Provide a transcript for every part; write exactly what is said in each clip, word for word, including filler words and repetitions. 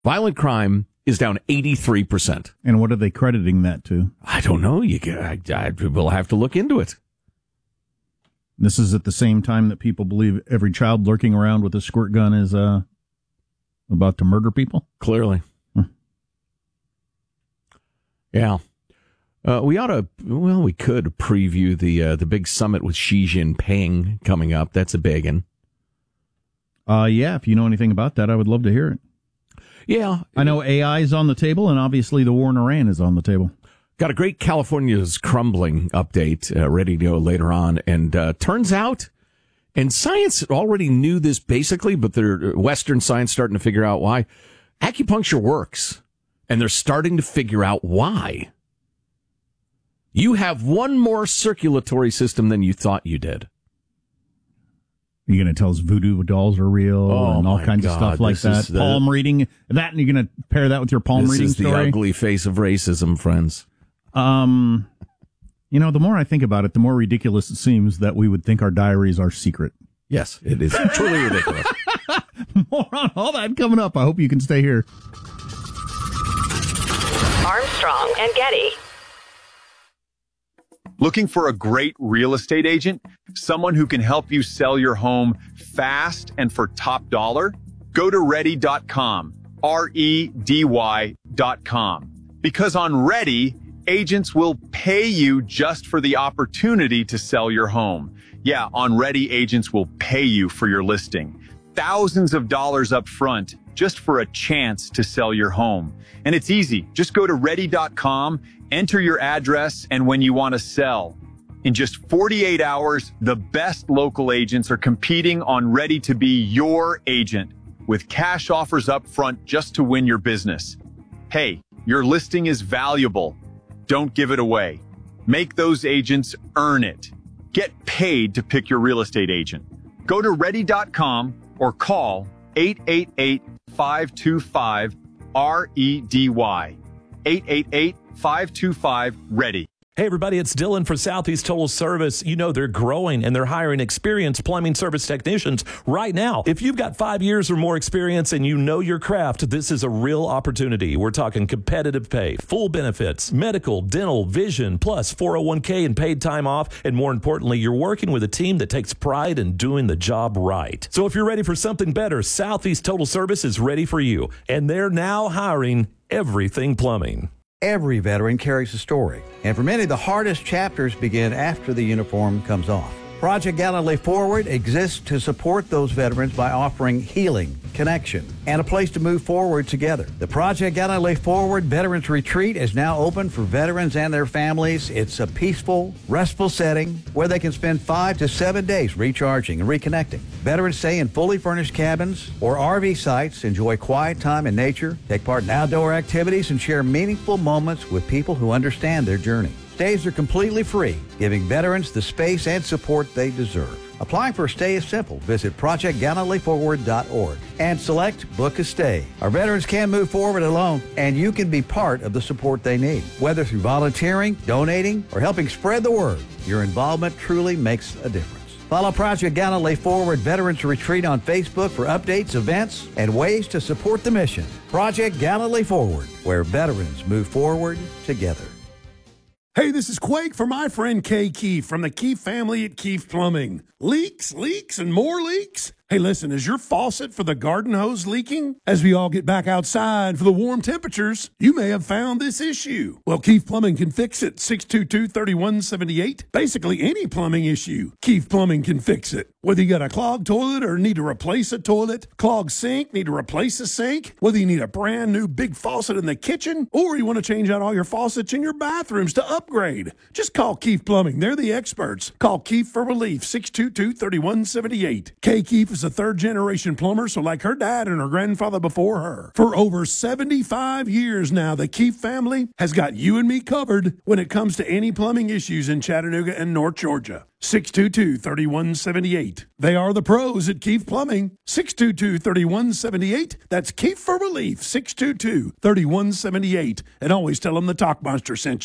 Violent crime is down eighty-three percent. And what are they crediting that to? I don't know. You, I, I will have to look into it. This is at the same time that people believe every child lurking around with a squirt gun is uh, about to murder people? Clearly. Hmm. Yeah. Uh, we ought to, well, we could preview the uh, the big summit with Xi Jinping coming up. That's a big one. Uh, yeah, if you know anything about that, I would love to hear it. Yeah. I know A I is on the table, and obviously the war in Iran is on the table. Got a great California's crumbling update uh, ready to go later on. And uh, turns out, and science already knew this basically, but their Western science starting to figure out why. Acupuncture works, and they're starting to figure out why. You have one more circulatory system than you thought you did. You're going to tell us voodoo dolls are real oh and all kinds God, of stuff like that. The, palm reading, that, and you're going to pair that with your palm this reading is the story. ugly face of racism, friends. Um, you know, the more I think about it, the more ridiculous it seems that we would think our diaries are secret. Yes, it is truly ridiculous. More on all that coming up. I hope you can stay here. Armstrong and Getty. Looking for a great real estate agent? Someone who can help you sell your home fast and for top dollar? Go to ready dot com, R E D Y dot com. Because on Ready, agents will pay you just for the opportunity to sell your home. Yeah, on Ready, agents will pay you for your listing. Thousands of dollars up front just for a chance to sell your home. And it's easy. Just go to ready dot com, enter your address, and when you want to sell. In just forty-eight hours, the best local agents are competing on Ready to be your agent with cash offers up front just to win your business. Hey, your listing is valuable. Don't give it away. Make those agents earn it. Get paid to pick your real estate agent. Go to ready dot com or call eight eight eight, five two five, R E D Y. eight eight eight, five two five, READY. Hey, everybody, it's Dylan for Southeast Total Service. You know, they're growing and they're hiring experienced plumbing service technicians right now. If you've got five years or more experience and you know your craft, this is a real opportunity. We're talking competitive pay, full benefits, medical, dental, vision, plus four oh one k and paid time off. And more importantly, you're working with a team that takes pride in doing the job right. So if you're ready for something better, Southeast Total Service is ready for you. And they're now hiring everything plumbing. Every veteran carries a story, and for many, the hardest chapters begin after the uniform comes off. Project Gallantly Forward exists to support those veterans by offering healing, connection, and a place to move forward together. The Project Gallantly Forward Veterans Retreat is now open for veterans and their families. It's a peaceful, restful setting where they can spend five to seven days recharging and reconnecting. Veterans stay in fully furnished cabins or R V sites, enjoy quiet time in nature, take part in outdoor activities, and share meaningful moments with people who understand their journey. Stays are completely free, giving veterans the space and support they deserve. Applying for a stay is simple. Visit project gallantly forward dot org and select Book a Stay. Our veterans can move forward alone, and you can be part of the support they need. Whether through volunteering, donating, or helping spread the word, your involvement truly makes a difference. Follow Project Gallantly Forward Veterans Retreat on Facebook for updates, events, and ways to support the mission. Project Gallantly Forward, where veterans move forward together. Hey, this is Quake for my friend Kay Keefe from the Keefe family at Keefe Plumbing. Leaks, leaks, and more leaks? Hey, listen, is your faucet for the garden hose leaking? As we all get back outside for the warm temperatures, you may have found this issue. Well, Keefe Plumbing can fix it. six two two, three one seven eight. Basically, any plumbing issue, Keefe Plumbing can fix it. Whether you got a clogged toilet or need to replace a toilet, clogged sink, need to replace a sink, whether you need a brand new big faucet in the kitchen, or you want to change out all your faucets in your bathrooms to upgrade, just call Keefe Plumbing. They're the experts. Call Keefe for relief, six two two, three one seven eight. Kay Keefe is a third-generation plumber, so like her dad and her grandfather before her. For over seventy-five years now, the Keefe family has got you and me covered when it comes to any plumbing issues in Chattanooga and North Georgia. six two two, three one seven eight. They are the pros at Keefe Plumbing. six two two, three one seven eight. That's Keefe for relief, six two two, three one seven eight. And always tell them the Talk Monster sent you.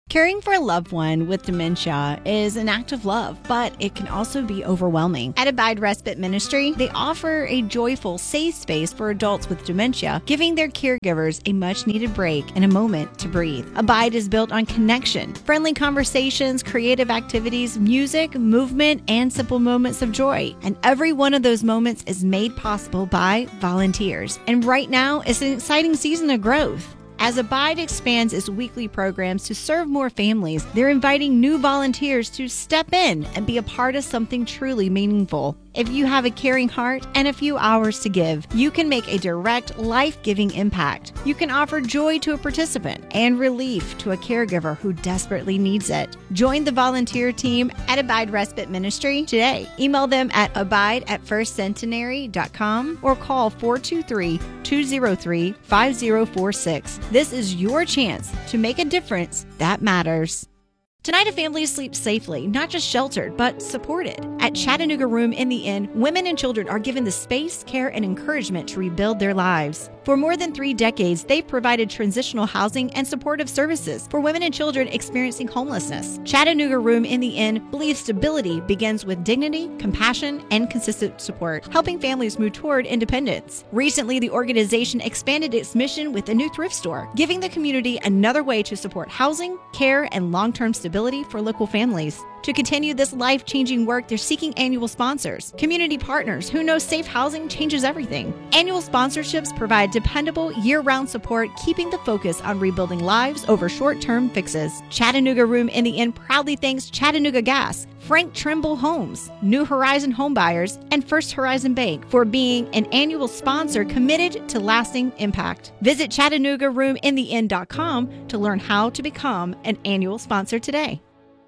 Caring for a loved one with dementia is an act of love, but it can also be overwhelming. At Abide Respite Ministry, they offer a joyful, safe space for adults with dementia, giving their caregivers a much-needed break and a moment to breathe. Abide is built on connection, friendly conversations, creative activities, music, movement, and simple moments of joy. And every one of those moments is made possible by volunteers. And right now, it's an exciting season of growth. As Abide expands its weekly programs to serve more families, they're inviting new volunteers to step in and be a part of something truly meaningful. If you have a caring heart and a few hours to give, you can make a direct, life-giving impact. You can offer joy to a participant and relief to a caregiver who desperately needs it. Join the volunteer team at Abide Respite Ministry today. Email them at abide at first centenary dot com or call four two three, two zero three, five zero four six. This is your chance to make a difference that matters. Tonight, a family sleeps safely, not just sheltered, but supported. At Chattanooga Room in the Inn, women and children are given the space, care, and encouragement to rebuild their lives. For more than three decades, they've provided transitional housing and supportive services for women and children experiencing homelessness. Chattanooga Room in the Inn believes stability begins with dignity, compassion, and consistent support, helping families move toward independence. Recently, the organization expanded its mission with a new thrift store, giving the community another way to support housing, care, and long-term stability for local families. To continue this life-changing work, they're seeking annual sponsors, community partners who know safe housing changes everything. Annual sponsorships provide dependable, year-round support, keeping the focus on rebuilding lives over short-term fixes. Chattanooga Room in the Inn proudly thanks Chattanooga Gas, Frank Trimble Homes, New Horizon Homebuyers, and First Horizon Bank for being an annual sponsor committed to lasting impact. Visit Chattanooga Room in the Inn dot com to learn how to become an annual sponsor today.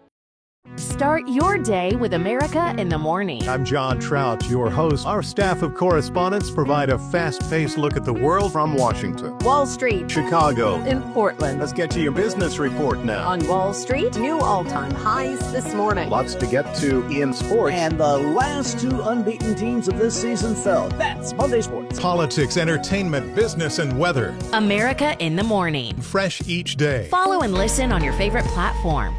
Start your day with America in the Morning. I'm John Trout, your host. Our staff of correspondents provide a fast-paced look at the world from Washington, Wall Street, Chicago, and Portland. Let's get to your business report now. On Wall Street, new all-time highs this morning. Lots to get to in sports. And the last two unbeaten teams of this season fell. That's Monday Sports. Politics, entertainment, business, and weather. America in the Morning. Fresh each day. Follow and listen on your favorite platform.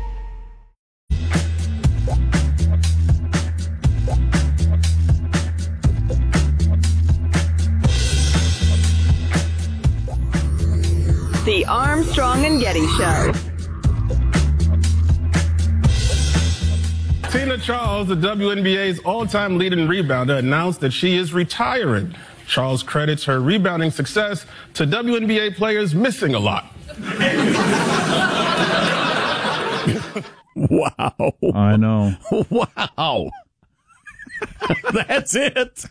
The Armstrong and Getty Show. Tina Charles, the W N B A's all-time leading rebounder, announced that she is retiring. Charles credits her rebounding success to W N B A players missing a lot. Wow. I know. Wow. That's it.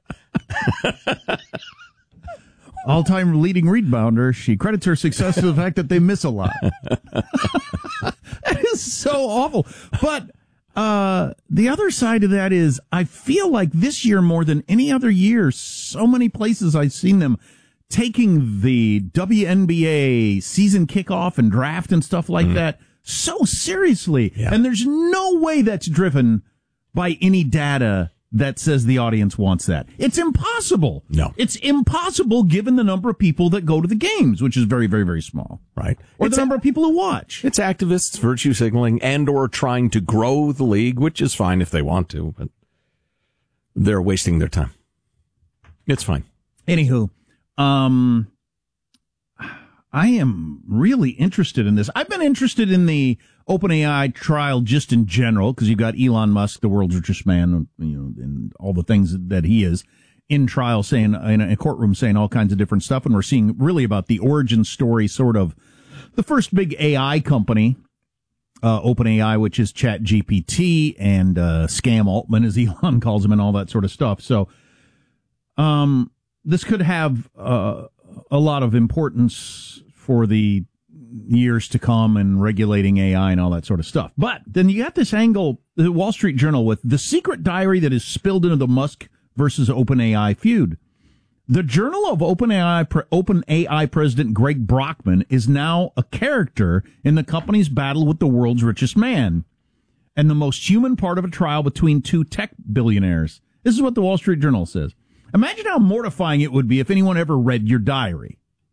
All-time leading rebounder, she credits her success to the fact that they miss a lot. That is so awful. But uh, the other side of that is I feel like this year more than any other year, so many places I've seen them taking the W N B A season kickoff and draft and stuff like mm. that so seriously. Yeah. And there's no way that's driven by any data that says the audience wants that. It's impossible. No. It's impossible given the number of people that go to the games, which is very, very, very small. Right. Or it's the number a- of people who watch. It's activists virtue signaling and or trying to grow the league, which is fine if they want to, but they're wasting their time. It's fine. Anywho, um, I am really interested in this. I've been interested in the OpenAI trial just in general because you've got Elon Musk, the world's richest man, you know, and all the things that he is in trial, saying in a courtroom, saying all kinds of different stuff, and we're seeing really about the origin story, sort of the first big A I company, uh, OpenAI, which is ChatGPT, and uh, Scam Altman, as Elon calls him, and all that sort of stuff. So, um, this could have uh, a lot of importance for the years to come and regulating A I and all that sort of stuff. But then you got this angle, the Wall Street Journal, with the secret diary that is spilled into the Musk versus OpenAI feud. The Journal of OpenAI, OpenAI President Greg Brockman is now a character in the company's battle with the world's richest man and the most human part of a trial between two tech billionaires. This is what the Wall Street Journal says. Imagine how mortifying it would be if anyone ever read your diary.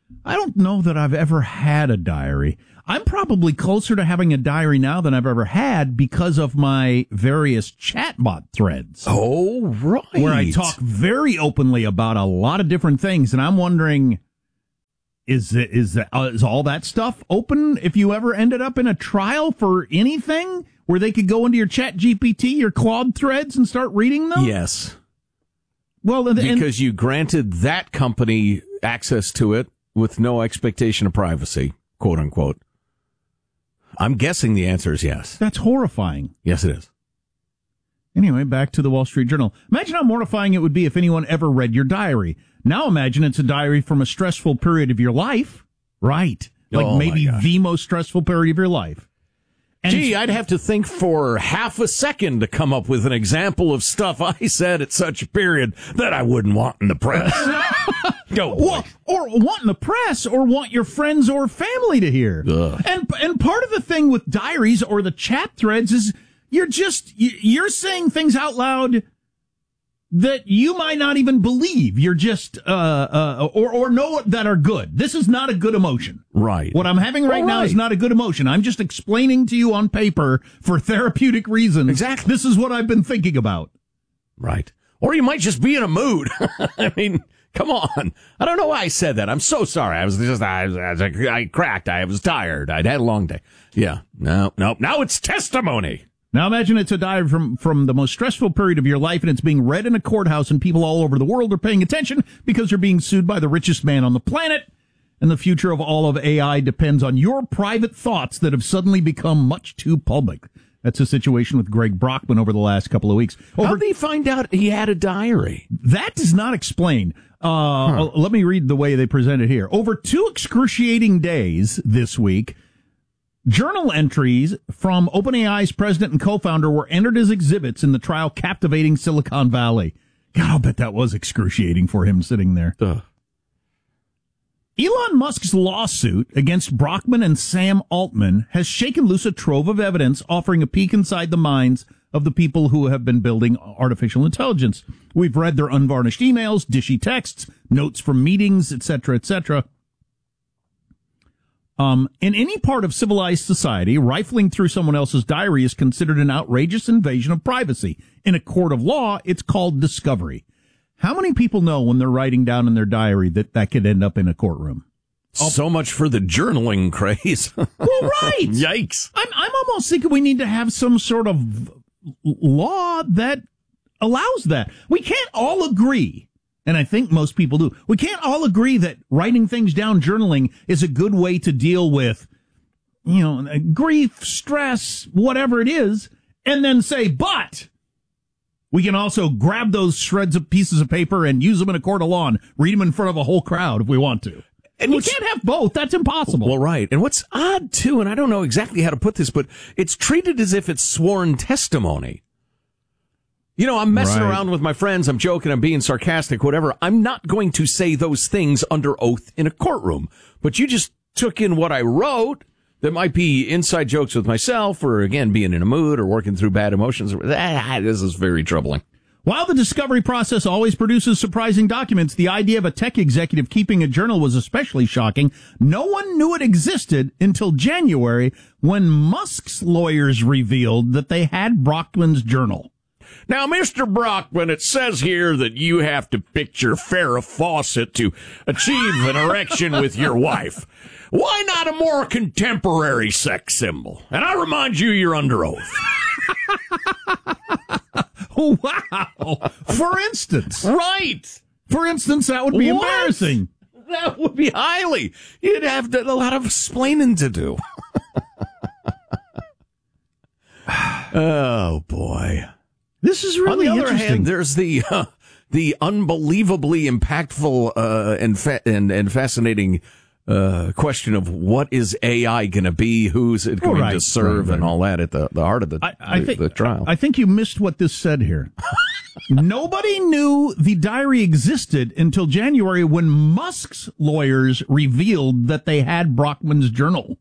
I don't know that I've ever had a diary. I'm probably closer to having a diary now than I've ever had because of my various chatbot threads. Oh, right. Where I talk very openly about a lot of different things, and I'm wondering, is it, is that, uh, is all that stuff open if you ever ended up in a trial for anything where they could go into your Chat G P T, your Claude threads, and start reading them? Yes. Well, and, because you granted that company access to it with no expectation of privacy, quote unquote. I'm guessing the answer is yes. That's horrifying. Yes, it is. Anyway, back to the Wall Street Journal. Imagine how mortifying it would be if anyone ever read your diary. Now imagine it's a diary from a stressful period of your life. Right. Like Oh, maybe my gosh. the most stressful period of your life. And Gee, I'd have to think for half a second to come up with an example of stuff I said at such a period that I wouldn't want in the press. Go, boy. Well, or want in the press, or want your friends or family to hear. Ugh. And and part of the thing with diaries or the chat threads is you're just you're saying things out loud that you might not even believe. You're just uh uh or or know that are good. This is not a good emotion. Right. What I'm having right All now right. is not a good emotion. I'm just explaining to you on paper for therapeutic reasons. Exactly. This is what I've been thinking about. Right. Or you might just be in a mood. I mean, come on. I don't know why I said that. I'm so sorry. I was just, I, was, I cracked. I was tired. I'd had a long day. Yeah. No, no. Now it's testimony. Now imagine it's a diary from, from the most stressful period of your life, and it's being read in a courthouse, and people all over the world are paying attention because they're being sued by the richest man on the planet. And the future of all of A I depends on your private thoughts that have suddenly become much too public. That's the situation with Greg Brockman over the last couple of weeks. Over, How did he find out he had a diary? That does not explain. Uh, huh. Let me read the way they present it here. Over two excruciating days this week, journal entries from OpenAI's president and co-founder were entered as exhibits in the trial captivating Silicon Valley. God, I'll bet that was excruciating for him sitting there. Ugh. Elon Musk's lawsuit against Brockman and Sam Altman has shaken loose a trove of evidence offering a peek inside the minds of the people who have been building artificial intelligence. We've read their unvarnished emails, dishy texts, notes from meetings, et cetera, et cetera. Um, in any part of civilized society, rifling through someone else's diary is considered an outrageous invasion of privacy. In a court of law, it's called discovery. How many people know when they're writing down in their diary that that could end up in a courtroom? So much for the journaling craze. Well, right. Yikes. I'm, I'm almost thinking we need to have some sort of law that allows that. We can't all agree, and I think most people do, we can't all agree that writing things down, journaling, is a good way to deal with, you know, grief, stress, whatever it is, and then say, but we can also grab those shreds of pieces of paper and use them in a court of law and read them in front of a whole crowd if we want to. And we can't have both. That's impossible. Well, right. And what's odd, too, and I don't know exactly how to put this, but it's treated as if it's sworn testimony. You know, I'm messing Right. around with my friends. I'm joking. I'm being sarcastic, whatever. I'm not going to say those things under oath in a courtroom. But you just took in what I wrote. That might be inside jokes with myself, or, again, being in a mood or working through bad emotions. Ah, this is very troubling. While the discovery process always produces surprising documents, the idea of a tech executive keeping a journal was especially shocking. No one knew it existed until January, when Musk's lawyers revealed that they had Brockman's journal. Now, Mister Brockman, it says here that you have to picture Farrah Fawcett to achieve an erection with your wife. Why not a more contemporary sex symbol? And I remind you, you're under oath. Wow. For instance. Right. For instance, that would be What? embarrassing. That would be highly. You'd have to, a lot of explaining to do. Oh, boy. This is really On the other interesting. hand, there's the uh, the unbelievably impactful uh, and, fa- and and fascinating uh, question of what is A I going to be, who's it going Oh, right, to serve, right, right. and all that at the, the heart of the, I, I the, think, the trial. I think you missed what this said here. Nobody knew the diary existed until January, when Musk's lawyers revealed that they had Brockman's journal.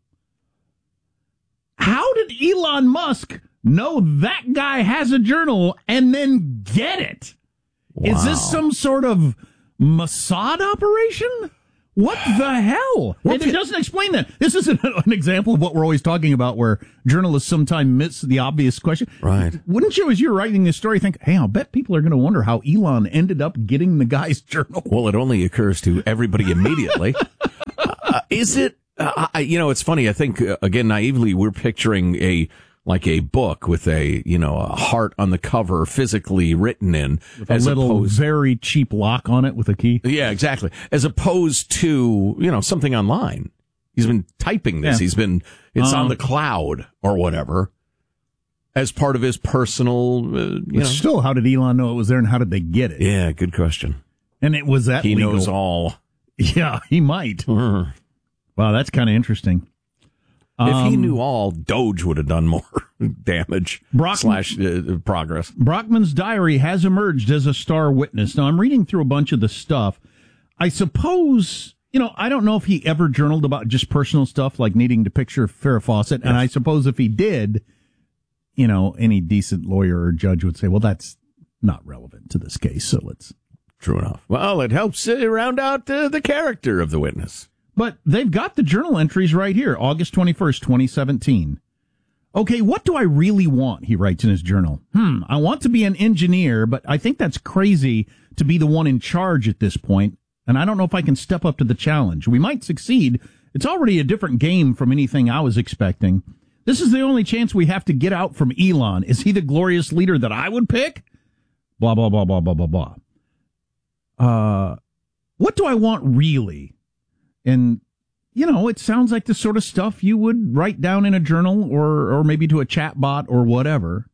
How did Elon Musk know that guy has a journal and then get it? Is this Wow. some sort of Mossad operation? What the hell? And it doesn't explain that. This is an, an example of what we're always talking about, where journalists sometimes miss the obvious question. Right. Wouldn't you, as you're writing this story, think, hey, I'll bet people are going to wonder how Elon ended up getting the guy's journal? Well, it only occurs to everybody immediately. uh, is it, uh, I, you know, it's funny. I think, uh, again, naively, we're picturing a, like a book with a, you know, a heart on the cover physically written in. With a little opposed, very cheap lock on it with a key. Yeah, exactly. As opposed to, you know, something online. He's been typing this. Yeah. He's been, it's um, on the cloud or whatever as part of his personal, uh, you know. Still, how did Elon know it was there and how did they get it? Yeah, good question. And it was that He legal? knows all. Yeah, he might. Mm. Wow, that's kind of interesting. If um, he knew all, Doge would have done more damage Brock, slash uh, progress. Brockman's diary has emerged as a star witness. Now, I'm reading through a bunch of the stuff. I suppose, you know, I don't know if he ever journaled about just personal stuff like needing to picture Farrah Fawcett. Yes. And I suppose if he did, you know, any decent lawyer or judge would say, well, that's not relevant to this case. So let's. True enough. Well, it helps uh, round out uh, the character of the witness. But they've got the journal entries right here, August twenty-first, twenty seventeen. Okay, what do I really want, he writes in his journal. Hmm, I want to be an engineer, but I think that's crazy to be the one in charge at this point, and I don't know if I can step up to the challenge. We might succeed. It's already a different game from anything I was expecting. This is the only chance we have to get out from Elon. Is he the glorious leader that I would pick? Blah, blah, blah, blah, blah, blah, blah. Uh, what do I want really? And, you know, it sounds like the sort of stuff you would write down in a journal or, or maybe to a chat bot or whatever.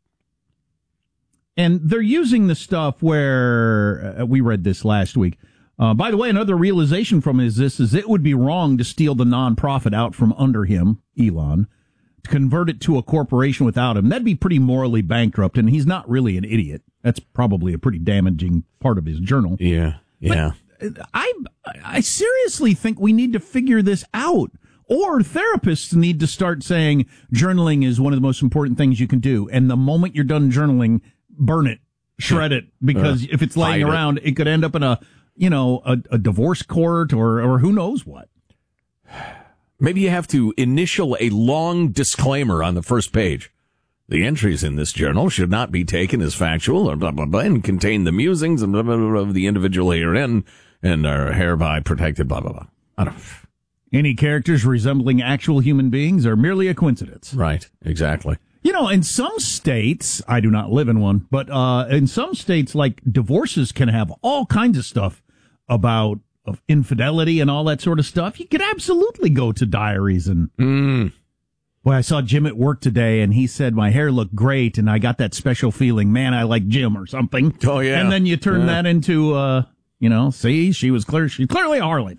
And they're using the stuff where uh, we read this last week. Uh, by the way, another realization from is this is it would be wrong to steal the nonprofit out from under him, Elon, to convert it to a corporation without him. That'd be pretty morally bankrupt. And he's not really an idiot. That's probably a pretty damaging part of his journal. Yeah. Yeah. But I I seriously think we need to figure this out. Or therapists need to start saying journaling is one of the most important things you can do. And the moment you're done journaling, burn it, shred it, because uh, if it's laying around, it. it could end up in a, you know, a, a divorce court or, or who knows what. Maybe you have to initial a long disclaimer on the first page. The entries in this journal should not be taken as factual or blah, blah, blah, and contain the musings and blah, blah, blah, of the individual herein and are hereby protected, blah, blah, blah. I don't. Any characters resembling actual human beings are merely a coincidence. Right, exactly. You know, in some states, I do not live in one, but uh, in some states, like divorces can have all kinds of stuff about of infidelity and all that sort of stuff. You could absolutely go to diaries and... Mm. Boy, I saw Jim at work today, and he said my hair looked great, and I got that special feeling, man, I like Jim or something. Oh, yeah. And then you turn yeah. that into, uh, you know, see, she was clear, she's clearly a harlot.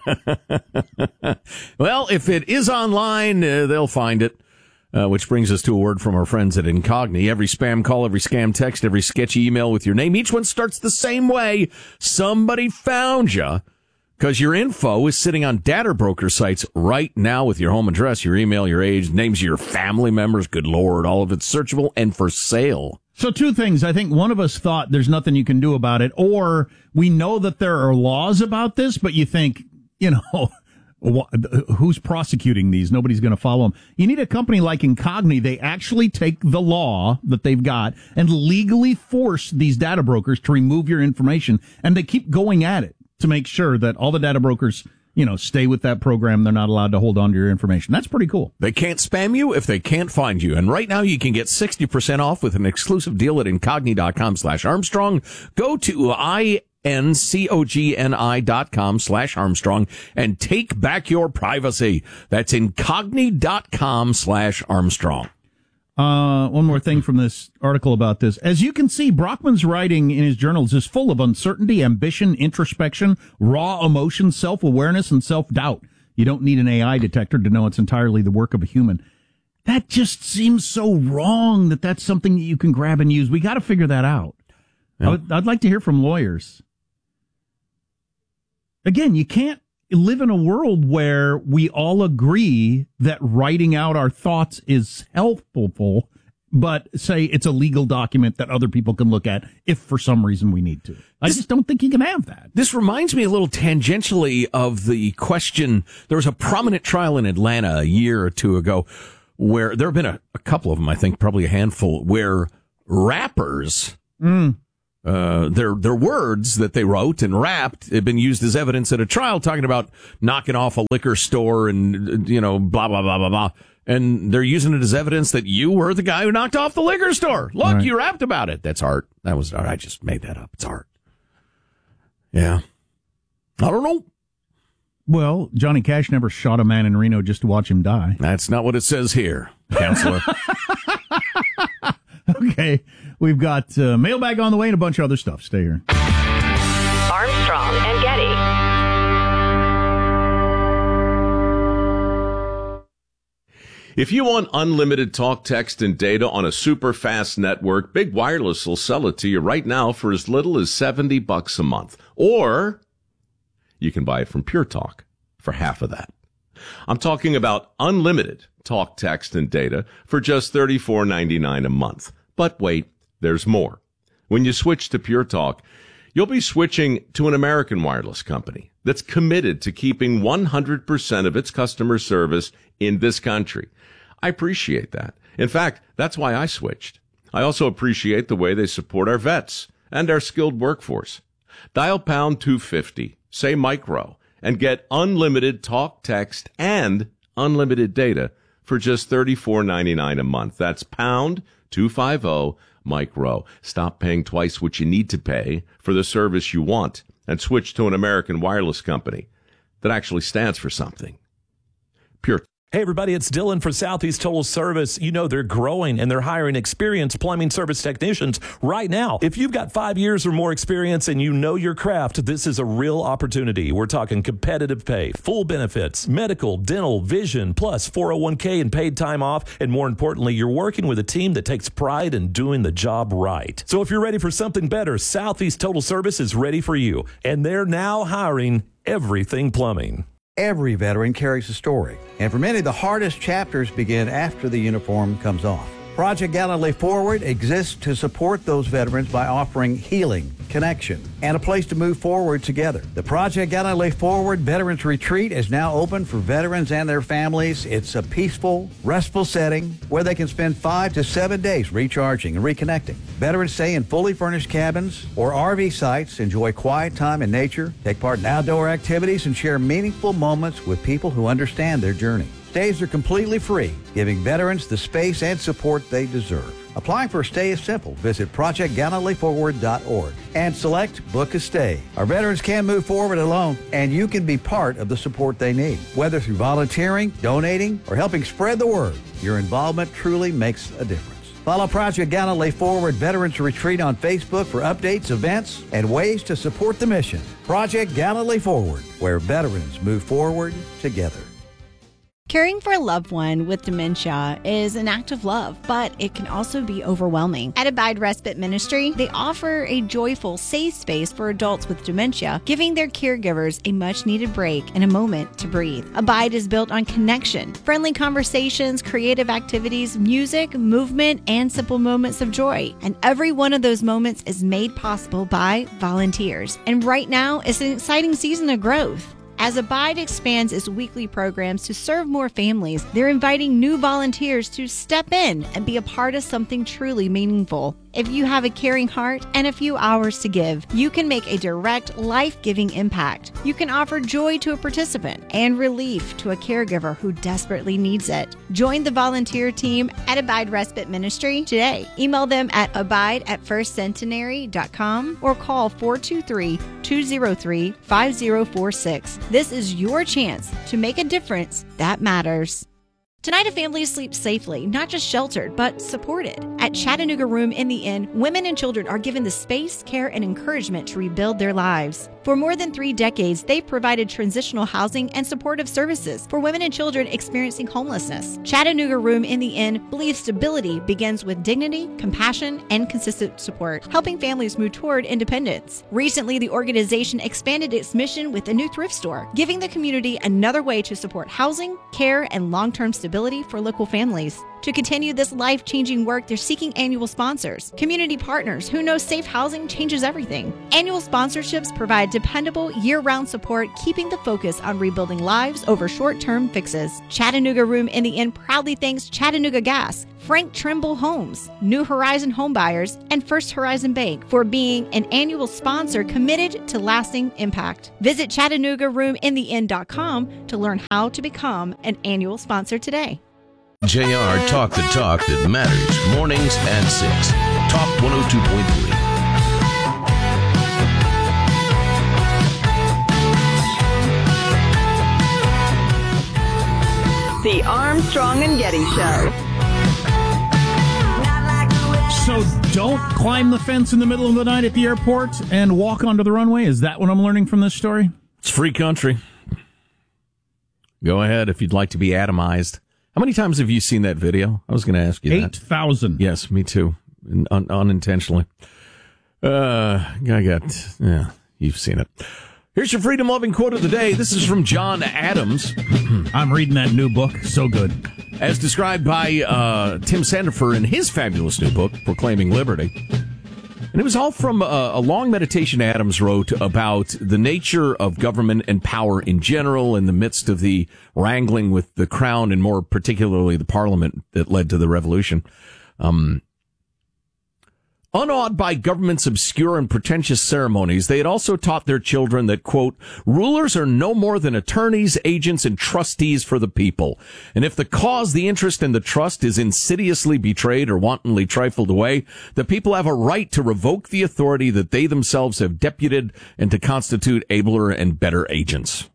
Well, if it is online, uh, they'll find it. Uh, which brings us to a word from our friends at Incogni. Every spam call, every scam text, every sketchy email with your name, each one starts the same way. Somebody found you. Because your info is sitting on data broker sites right now with your home address, your email, your age, names of your family members. Good Lord, all of it's searchable and for sale. So two things. I think one of us thought there's nothing you can do about it, or we know that there are laws about this, but you think, you know, who's prosecuting these? Nobody's going to follow them. You need a company like Incogni. They actually take the law that they've got and legally force these data brokers to remove your information, and they keep going at it to make sure that all the data brokers, you know, stay with that program. They're not allowed to hold on to your information. That's pretty cool. They can't spam you if they can't find you. And right now you can get sixty percent off with an exclusive deal at incogni.com slash Armstrong. Go to I-N-C-O-G-N-I dot com slash Armstrong and take back your privacy. That's incogni.com slash Armstrong. Uh, one more thing from this article about this. As you can see, Brockman's writing in his journals is full of uncertainty, ambition, introspection, raw emotion, self-awareness, and self-doubt. You don't need an A I detector to know it's entirely the work of a human. That just seems so wrong that that's something that you can grab and use. We got to figure that out. Yeah. I would, I'd like to hear from lawyers. Again, you can't live in a world where we all agree that writing out our thoughts is helpful, but say it's a legal document that other people can look at if for some reason we need to. I just don't think you can have that. This reminds me a little tangentially of the question. There was a prominent trial in Atlanta a year or two ago where there have been a, a couple of them, I think probably a handful, where rappers, mm. uh, their their words that they wrote and rapped have been used as evidence at a trial, talking about knocking off a liquor store and, you know, blah, blah, blah, blah, blah. And they're using it as evidence that you were the guy who knocked off the liquor store. Look, right. You rapped about it. That's art. That was art. I just made that up. It's art. Yeah. I don't know. Well, Johnny Cash never shot a man in Reno just to watch him die. That's not what it says here, counselor. Okay. We've got uh, mailbag on the way and a bunch of other stuff. Stay here. Armstrong and Getty. If you want unlimited talk, text, and data on a super fast network, Big Wireless will sell it to you right now for as little as seventy bucks a month. Or you can buy it from Pure Talk for half of that. I'm talking about unlimited talk, text, and data for just thirty-four ninety-nine a month. But wait, there's more. When you switch to Pure Talk, you'll be switching to an American wireless company that's committed to keeping one hundred percent of its customer service in this country. I appreciate that. In fact, that's why I switched. I also appreciate the way they support our vets and our skilled workforce. Dial pound two fifty, say micro, and get unlimited talk, text, and unlimited data for just thirty-four ninety-nine a month. That's pound two fifty, micro. Stop paying twice what you need to pay for the service you want and switch to an American wireless company that actually stands for something. Pure. Hey, everybody, it's Dylan for Southeast Total Service. You know, they're growing and they're hiring experienced plumbing service technicians right now. If you've got five years or more experience and you know your craft, this is a real opportunity. We're talking competitive pay, full benefits, medical, dental, vision, plus four oh one k and paid time off. And more importantly, you're working with a team that takes pride in doing the job right. So if you're ready for something better, Southeast Total Service is ready for you. And they're now hiring everything plumbing. Every veteran carries a story, and for many, the hardest chapters begin after the uniform comes off. Project Galilee Forward exists to support those veterans by offering healing, connection, and a place to move forward together. The Project Galilee Forward Veterans Retreat is now open for veterans and their families. It's a peaceful, restful setting where they can spend five to seven days recharging and reconnecting. Veterans stay in fully furnished cabins or R V sites, enjoy quiet time in nature, take part in outdoor activities, and share meaningful moments with people who understand their journey. Stays are completely free, giving veterans the space and support they deserve. Applying for a stay is simple. Visit project galilee forward dot org and select Book a Stay. Our veterans can move forward alone, and you can be part of the support they need. Whether through volunteering, donating, or helping spread the word, your involvement truly makes a difference. Follow Project Galilee Forward Veterans Retreat on Facebook for updates, events, and ways to support the mission. Project Galilee Forward, where veterans move forward together. Caring for a loved one with dementia is an act of love, but it can also be overwhelming. At Abide Respite Ministry, they offer a joyful, safe space for adults with dementia, giving their caregivers a much-needed break and a moment to breathe. Abide is built on connection, friendly conversations, creative activities, music, movement, and simple moments of joy. And every one of those moments is made possible by volunteers. And right now, it's an exciting season of growth. As Abide expands its weekly programs to serve more families, they're inviting new volunteers to step in and be a part of something truly meaningful. If you have a caring heart and a few hours to give, you can make a direct, life-giving impact. You can offer joy to a participant and relief to a caregiver who desperately needs it. Join the volunteer team at Abide Respite Ministry today. Email them at abide at first centenary dot com or call four two three, two zero three, five zero four six. This is your chance to make a difference that matters. Tonight, a family sleeps safely, not just sheltered, but supported. At Chattanooga Room in the Inn, women and children are given the space, care, and encouragement to rebuild their lives. For more than three decades, they've provided transitional housing and supportive services for women and children experiencing homelessness. Chattanooga Room in the Inn believes stability begins with dignity, compassion, and consistent support, helping families move toward independence. Recently, the organization expanded its mission with a new thrift store, giving the community another way to support housing, care, and long-term stability. affordability for local families. To continue this life-changing work, they're seeking annual sponsors, community partners who know safe housing changes everything. Annual sponsorships provide dependable, year-round support, keeping the focus on rebuilding lives over short-term fixes. Chattanooga Room in the Inn proudly thanks Chattanooga Gas, Frank Trimble Homes, New Horizon Homebuyers, and First Horizon Bank for being an annual sponsor committed to lasting impact. Visit Chattanooga Room in the Inn dot com to learn how to become an annual sponsor today. J R Talk the Talk that matters. Mornings at six. Talk one oh two point three. The Armstrong and Getty Show. So don't climb the fence in the middle of the night at the airport and walk onto the runway? Is that what I'm learning from this story? It's free country. Go ahead if you'd like to be atomized. How many times have you seen that video? I was going to ask you that. eight thousand. Yes, me too. Un- unintentionally. Uh, I got, yeah, you've seen it. Here's your freedom-loving quote of the day. This is from John Adams. I'm reading that new book. So good. As described by uh, Tim Sandefur in his fabulous new book, Proclaiming Liberty. And it was all from a, a long meditation Adams wrote about the nature of government and power in general in the midst of the wrangling with the crown and more particularly the parliament that led to the revolution. Um, Unawed by government's obscure and pretentious ceremonies, they had also taught their children that, quote, rulers are no more than attorneys, agents, and trustees for the people. And if the cause, the interest, and the trust is insidiously betrayed or wantonly trifled away, the people have a right to revoke the authority that they themselves have deputed and to constitute abler and better agents.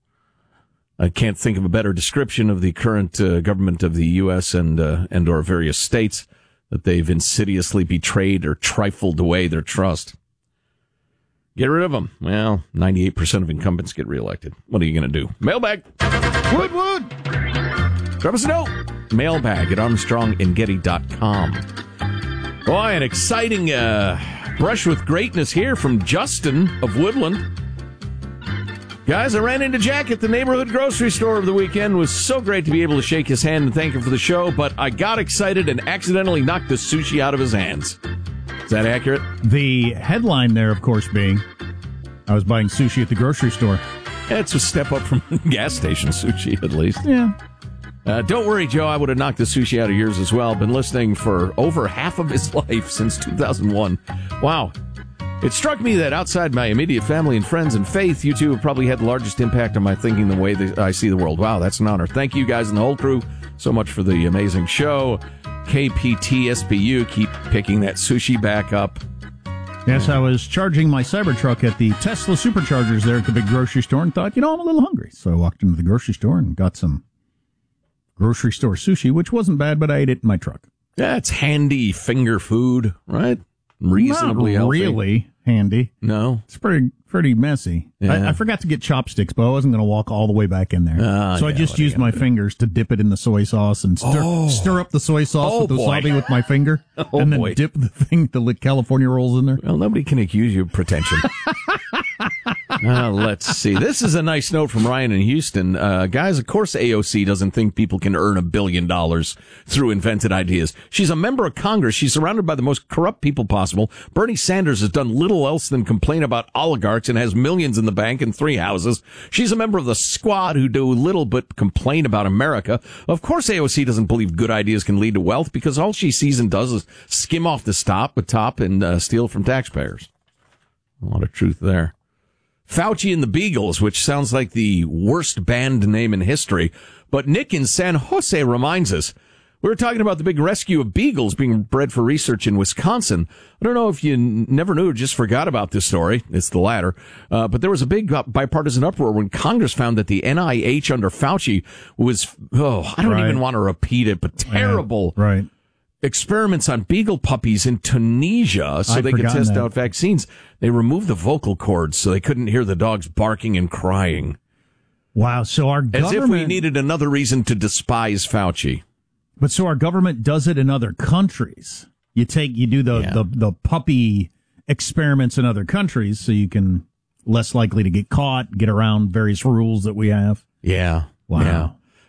I can't think of a better description of the current uh, government of the U S and uh, and or various states, that they've insidiously betrayed or trifled away their trust. Get rid of them. Well, ninety-eight percent of incumbents get reelected. What are you going to do? Mailbag. Wood, wood. Drop us a note. Mailbag at armstrong and getty dot com. Boy, an exciting uh, brush with greatness here from Justin of Woodland. Guys, I ran into Jack at the neighborhood grocery store over the weekend. It was so great to be able to shake his hand and thank him for the show, but I got excited and accidentally knocked the sushi out of his hands. Is that accurate? The headline there, of course, being, I was buying sushi at the grocery store. It's a step up from gas station sushi, at least. Yeah. Uh, don't worry, Joe. I would have knocked the sushi out of yours as well. Been listening for over half of his life since two thousand one. Wow. It struck me that outside my immediate family and friends and faith, you two have probably had the largest impact on my thinking, the way that I see the world. Wow, that's an honor. Thank you guys and the whole crew so much for the amazing show. K P T S B U, keep picking that sushi back up. Yes, I was charging my Cybertruck at the Tesla Superchargers there at the big grocery store and thought, you know, I'm a little hungry. So I walked into the grocery store and got some grocery store sushi, which wasn't bad, but I ate it in my truck. Yeah, it's handy finger food, right? Reasonably Not healthy. really handy. No. It's pretty pretty messy. Yeah. I, I forgot to get chopsticks, but I wasn't going to walk all the way back in there. Uh, so I yeah, just used my do? fingers to dip it in the soy sauce and stir, Oh. stir up the soy sauce Oh, with wasabi with my finger, Oh, and then boy. dip the thing, the California rolls in there. Well, nobody can accuse you of pretension. uh, let's see. This is a nice note from Ryan in Houston. Uh, guys, of course A O C doesn't think people can earn a billion dollars through invented ideas. She's a member of Congress. She's surrounded by the most corrupt people possible. Bernie Sanders has done little else than complain about oligarchs and has millions in the bank and three houses. She's a member of the squad who do little but complain about America. Of course A O C doesn't believe good ideas can lead to wealth because all she sees and does is skim off the top, the top and uh, steal from taxpayers. A lot of truth there. Fauci and the Beagles, which sounds like the worst band name in history. But Nick in San Jose reminds us, we were talking about the big rescue of beagles being bred for research in Wisconsin. I don't know if you n- never knew or just forgot about this story. It's the latter. Uh, but there was a big uh, bipartisan uproar when Congress found that the N I H under Fauci was, oh, I don't Right. even want to repeat it, but terrible. Yeah, right. Experiments on beagle puppies in Tunisia so I'd they could forgotten test that. out vaccines. They removed the vocal cords so they couldn't hear the dogs barking and crying. Wow. So our As government, if we needed another reason to despise Fauci. but so our government does it in other countries. You take, you do the, Yeah. the, the puppy experiments in other countries so you can less likely to get caught, get around various rules that we have. Yeah. Wow. Yeah.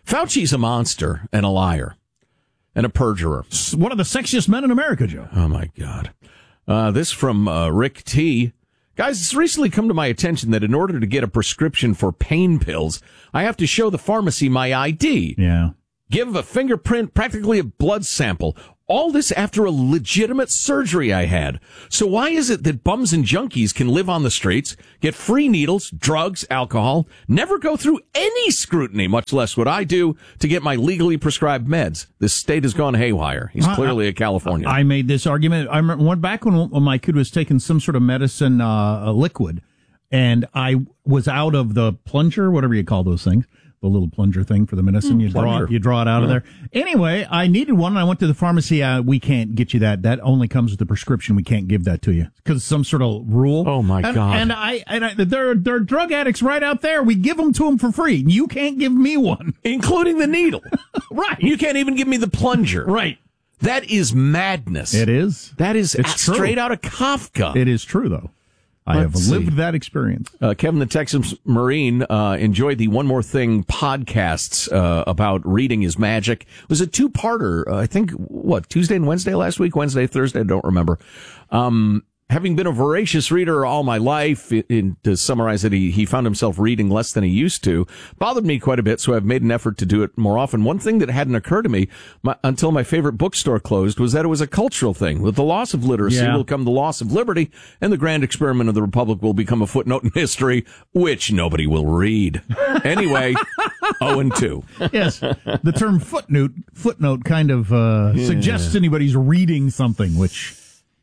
Fauci's a monster and a liar and a perjurer. One of the sexiest men in America, Joe. Oh, my God. Uh, this from uh, Rick T. Guys, it's recently come to my attention that in order to get a prescription for pain pills, I have to show the pharmacy my I D. Yeah. Give a fingerprint, practically a blood sample. All this after a legitimate surgery I had. So why is it that bums and junkies can live on the streets, get free needles, drugs, alcohol, never go through any scrutiny, much less what I do to get my legally prescribed meds? This state has gone haywire. He's clearly a Californian. I made this argument. I remember one back when, when my kid was taking some sort of medicine, uh, a liquid, and I was out of the plunger, whatever you call those things. The little plunger thing for the medicine. You draw it, you draw it out of there. Anyway, I needed one, and I went to the pharmacy. Uh, we can't get you that. That only comes with the prescription. We can't give that to you because some sort of rule. Oh my and, God! And I, and I, there, there are drug addicts right out there. We give them to them for free. You can't give me one, including the needle. Right? You can't even give me the plunger. Right? That is madness. It is. That is it's straight true. out of Kafka. It is true, though. I Let's have lived see. that experience. Uh, Kevin, the Texas Marine, uh, enjoyed the One More Thing podcasts uh, about reading is magic. It was a two-parter, uh, I think, what, Tuesday and Wednesday last week? Wednesday, Thursday, I don't remember. Um, having been a voracious reader all my life, in, in, to summarize it, he, he found himself reading less than he used to. Bothered me quite a bit, so I've made an effort to do it more often. One thing that hadn't occurred to me my, until my favorite bookstore closed was that it was a cultural thing. With the loss of literacy Yeah. will come the loss of liberty, and the grand experiment of the Republic will become a footnote in history, which nobody will read. Anyway, oh and two. Yes, the term footnote footnote kind of uh, Yeah. suggests anybody's reading something, which...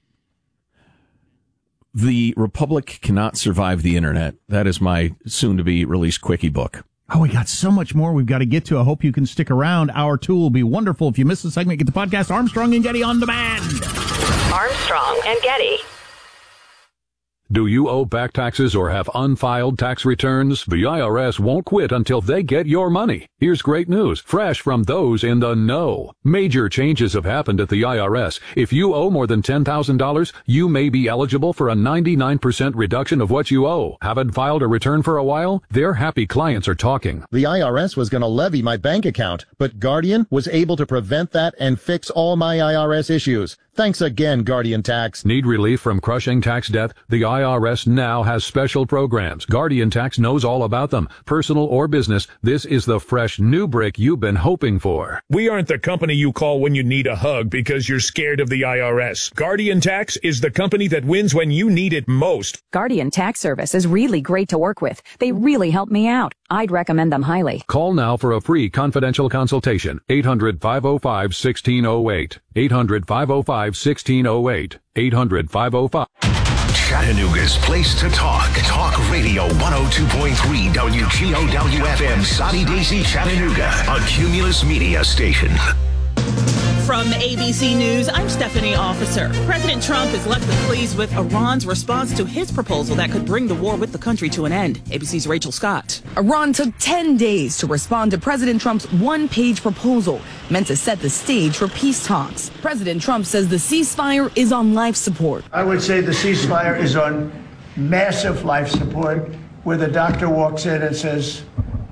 The Republic cannot survive the internet. That is my soon-to-be released quickie book. Oh, we got so much more we've got to get to. I hope you can stick around. Hour two will be wonderful. If you missed the segment, get the podcast Armstrong and Getty on demand. Armstrong and Getty. Do you owe back taxes or have unfiled tax returns? The I R S won't quit until they get your money. Here's great news, fresh from those in the know. Major changes have happened at the I R S. If you owe more than ten thousand dollars, you may be eligible for a ninety-nine percent reduction of what you owe. Haven't filed a return for a while? Their happy clients are talking. The I R S was going to levy my bank account, but Guardian was able to prevent that and fix all my I R S issues. Thanks again, Guardian Tax. Need relief from crushing tax debt? The I R S now has special programs. Guardian Tax knows all about them. Personal or business, this is the fresh new brick you've been hoping for. We aren't the company you call when you need a hug because you're scared of the I R S. Guardian Tax is the company that wins when you need it most. Guardian Tax Service is really great to work with. They really help me out. I'd recommend them highly. Call now for a free confidential consultation. eight hundred, five oh five, one six oh eight. eight hundred, five oh five, one six oh eight. eight hundred, five oh five. Chattanooga's place to talk. Talk Radio one oh two point three W G O W F M, Soddy Daisy, Chattanooga, a Cumulus Media station. From A B C News, I'm Stephanie Officer. President Trump is less than pleased with Iran's response to his proposal that could bring the war with the country to an end. A B C's Rachel Scott. Iran took ten days to respond to President Trump's one-page proposal meant to set the stage for peace talks. President Trump says the ceasefire is on life support. I would say the ceasefire is on massive life support, where the doctor walks in and says,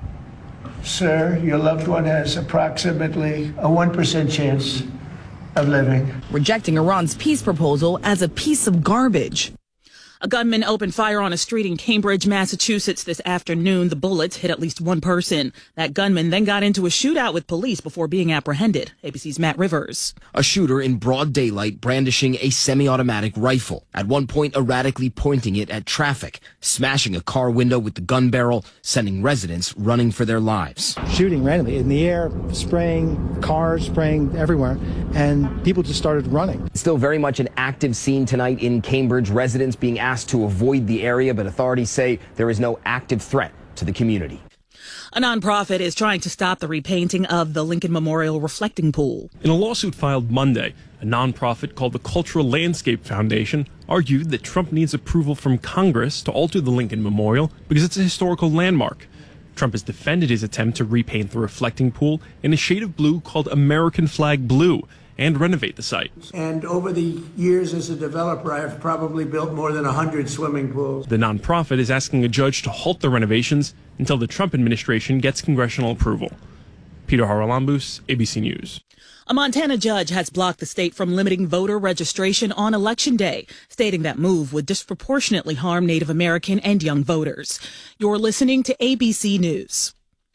"Sir, your loved one has approximately a one percent chance of living." Rejecting Iran's peace proposal as a piece of garbage. A gunman opened fire on a street in Cambridge, Massachusetts this afternoon. The bullets hit at least one person. That gunman then got into a shootout with police before being apprehended. A B C's Matt Rivers. A shooter in broad daylight brandishing a semi-automatic rifle, at one point erratically pointing it at traffic, smashing a car window with the gun barrel, sending residents running for their lives. Shooting randomly in the air, spraying, cars spraying everywhere, and people just started running. Still very much an active scene tonight in Cambridge. Residents being asked to avoid the area, but authorities say there is no active threat to the community. A nonprofit is trying to stop the repainting of the Lincoln Memorial reflecting pool. In a lawsuit filed Monday, a nonprofit called the Cultural Landscape Foundation argued that Trump needs approval from Congress to alter the Lincoln Memorial because it's a historical landmark. Trump has defended his attempt to repaint the reflecting pool in a shade of blue called American Flag Blue and renovate the site. And over the years as a developer, I've probably built more than one hundred swimming pools. The nonprofit is asking a judge to halt the renovations until the Trump administration gets congressional approval. Peter Haralambous, A B C News. A Montana judge has blocked the state from limiting voter registration on Election Day, stating that move would disproportionately harm Native American and young voters. You're listening to A B C News.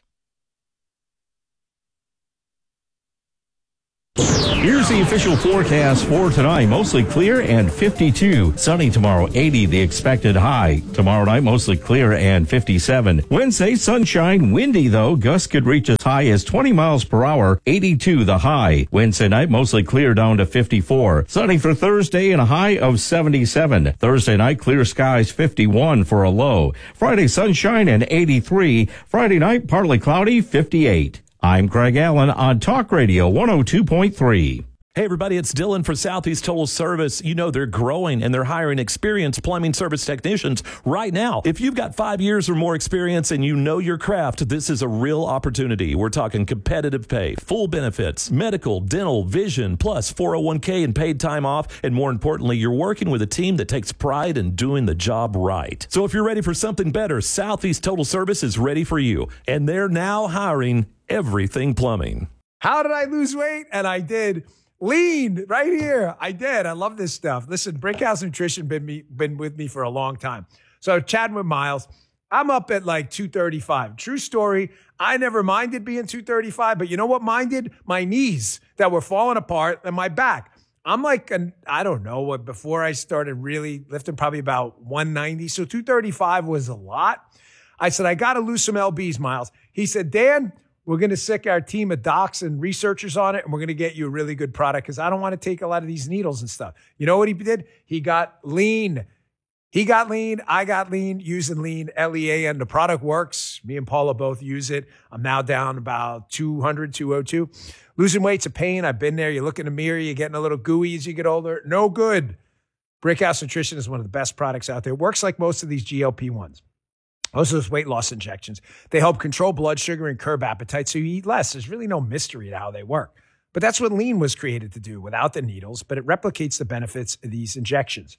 Here's the official forecast for tonight. Mostly clear and fifty-two. Sunny tomorrow, eighty the expected high. Tomorrow night, mostly clear and fifty-seven. Wednesday, sunshine, windy though. Gusts could reach as high as twenty miles per hour, eighty-two the high. Wednesday night, mostly clear down to fifty-four. Sunny for Thursday and a high of seventy-seven. Thursday night, clear skies, fifty-one for a low. Friday, sunshine and eighty-three. Friday night, partly cloudy, fifty-eight. I'm Craig Allen on Talk Radio one oh two point three. Hey, everybody, it's Dylan for Southeast Total Service. You know, they're growing and they're hiring experienced plumbing service technicians right now. If you've got five years or more experience and you know your craft, this is a real opportunity. We're talking competitive pay, full benefits, medical, dental, vision, plus four oh one k and paid time off. And more importantly, you're working with a team that takes pride in doing the job right. So if you're ready for something better, Southeast Total Service is ready for you. And they're now hiring everything plumbing. How did I lose weight? And I did. Lean right here. I did. I love this stuff. Listen, Brickhouse Nutrition been me been with me for a long time. So chatting with Miles, I'm up at like two thirty-five. True story. I never minded being two thirty-five, but you know what minded? My knees that were falling apart and my back. I'm like, an, I don't know what, before I started really lifting, probably about one ninety. So two thirty-five was a lot. I said, I got to lose some L Bs, Miles. He said, Dan, we're going to sick our team of docs and researchers on it, and we're going to get you a really good product because I don't want to take a lot of these needles and stuff. You know what he did? He got lean. He got lean. I got lean using lean, L E A N. The product works. Me and Paula both use it. I'm now down about two hundred, two oh two. Losing weight's a pain. I've been there. You look in the mirror. You're getting a little gooey as you get older. No good. Brickhouse Nutrition is one of the best products out there. It works like most of these G L P ones. Most of those weight loss injections, they help control blood sugar and curb appetite so you eat less. There's really no mystery to how they work. But that's what lean was created to do without the needles, but it replicates the benefits of these injections.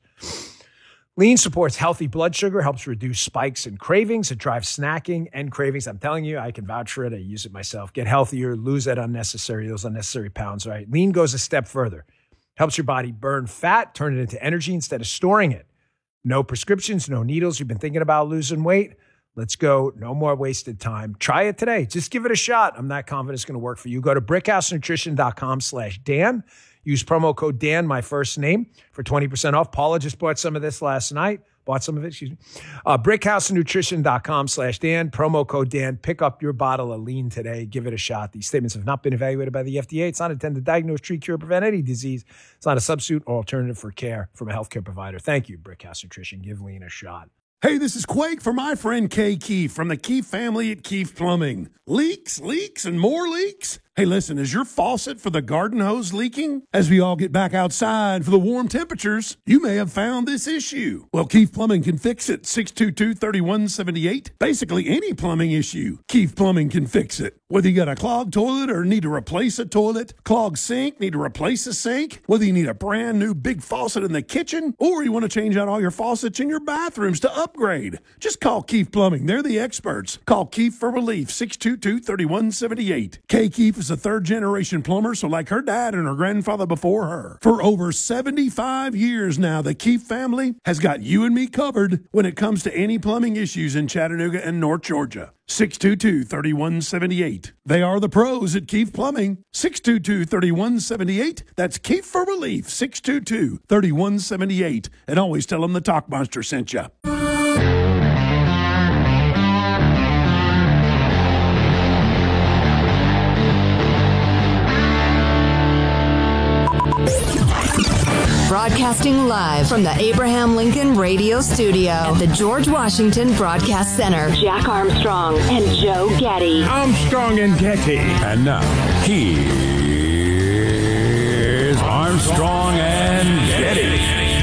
Lean supports healthy blood sugar, helps reduce spikes and cravings. It drives snacking and cravings. I'm telling you, I can vouch for it. I use it myself. Get healthier, lose that unnecessary, those unnecessary pounds, right? Lean goes a step further. Helps your body burn fat, turn it into energy instead of storing it. No prescriptions, no needles. You've been thinking about losing weight? Let's go. No more wasted time. Try it today. Just give it a shot. I'm not confident it's going to work for you. Go to brickhousenutrition.com slash Dan. Use promo code Dan, my first name, for twenty percent off. Paula just bought some of this last night. Bought some of it, excuse me. Uh, brickhousenutrition.com slash Dan. Promo code Dan. Pick up your bottle of lean today. Give it a shot. These statements have not been evaluated by the F D A. It's not intended to diagnose, treat, cure, prevent any disease. It's not a substitute or alternative for care from a healthcare provider. Thank you, Brickhouse Nutrition. Give lean a shot. Hey, this is Quake for my friend Kay Keefe from the Keefe family at Keefe Plumbing. Leaks, leaks, and more leaks? Hey, listen, is your faucet for the garden hose leaking? As we all get back outside for the warm temperatures, you may have found this issue. Well, Keefe Plumbing can fix it. six two two, three one seven eight. Basically, any plumbing issue, Keefe Plumbing can fix it. Whether you got a clogged toilet or need to replace a toilet, clogged sink, need to replace a sink, whether you need a brand new big faucet in the kitchen, or you want to change out all your faucets in your bathrooms to upgrade, just call Keefe Plumbing. They're the experts. Call Keefe for relief, six two two, three one seven eight. Kay Keefe is a third-generation plumber, so like her dad and her grandfather before her. For over seventy-five years now, the Keefe family has got you and me covered when it comes to any plumbing issues in Chattanooga and North Georgia. six two two, three one seven eight. They are the pros at Keefe Plumbing. six two two, three one seven eight. That's Keefe for relief, six two two, three one seven eight. And always tell them the Talk Monster sent you. Broadcasting live from the Abraham Lincoln Radio Studio at the George Washington Broadcast Center. Jack Armstrong and Joe Getty. Armstrong and Getty. And now, here's Armstrong and Getty.